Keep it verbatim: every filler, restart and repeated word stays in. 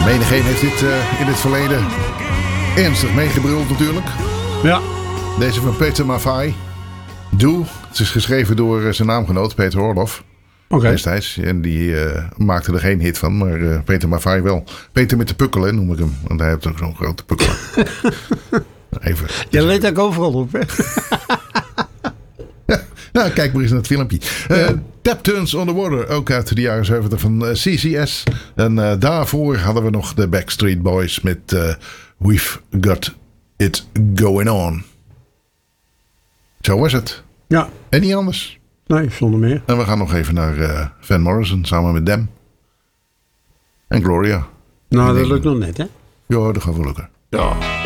Menigeen heeft dit uh, in het verleden ernstig meegebruld natuurlijk. Ja. Deze van Peter Maffay. Doe. Het is geschreven door uh, zijn naamgenoot Peter Orloff. Oké. Okay. Destijds. En die uh, maakte er geen hit van. Maar uh, Peter Maffay wel. Peter met de pukkelen noem ik hem. Want hij heeft ook zo'n grote pukkelen. Even. Je let ook overal op, hè? Nou, kijk maar eens naar het filmpje. Uh, ja. Tap Turns on the Water, ook uit de jaren zeventig van uh, C C S. En uh, daarvoor hadden we nog de Backstreet Boys met uh, We've Got It Going On. Zo was het. Ja. En niet anders. Nee, zonder meer. En we gaan nog even naar uh, Van Morrison samen met Dem. En Gloria. Nou, dat lukt nog net, hè? Ja, dat gaat wel lukken. Ja.